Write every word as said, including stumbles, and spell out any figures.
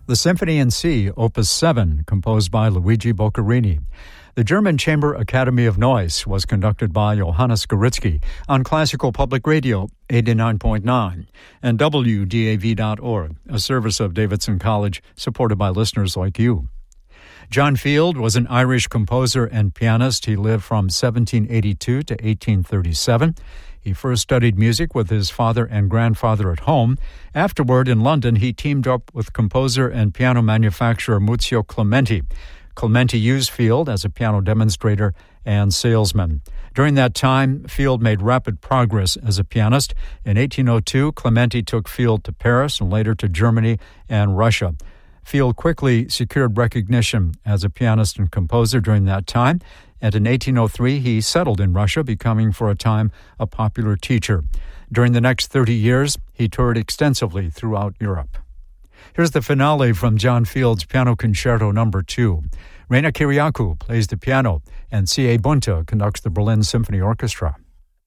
The Symphony in C, Opus seven, composed by Luigi Boccherini. The German Chamber Academy of Noise was conducted by Johannes Goritzky on Classical Public Radio, eighty-nine point nine, and W D A V dot org, a service of Davidson College supported by listeners like you. John Field was an Irish composer and pianist. He lived from seventeen eighty-two to eighteen thirty-seven. He first studied music with his father and grandfather at home. Afterward, in London, he teamed up with composer and piano manufacturer Muzio Clementi. Clementi used Field as a piano demonstrator and salesman. During that time, Field made rapid progress as a pianist. In eighteen oh two, Clementi took Field to Paris and later to Germany and Russia. Field quickly secured recognition as a pianist and composer during that time, and in eighteen oh three he settled in Russia, becoming for a time a popular teacher. During the next thirty years, he toured extensively throughout Europe. Here's the finale from John Field's Piano Concerto Number two. Reina Kyriakou plays the piano, and C A. Bunta conducts the Berlin Symphony Orchestra.